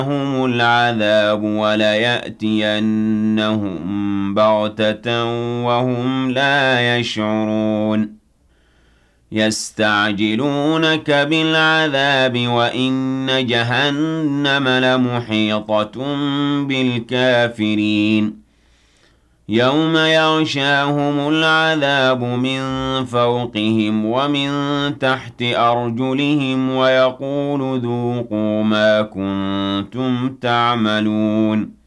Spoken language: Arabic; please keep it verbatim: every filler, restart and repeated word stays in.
هم العذاب وليأتينهم بغتة وهم لا يشعرون يستعجلونك بالعذاب وإن جهنم لمحيطة بالكافرين يوم يغشاهم العذاب من فوقهم ومن تحت أرجلهم ويقول ذوقوا ما كنتم تعملون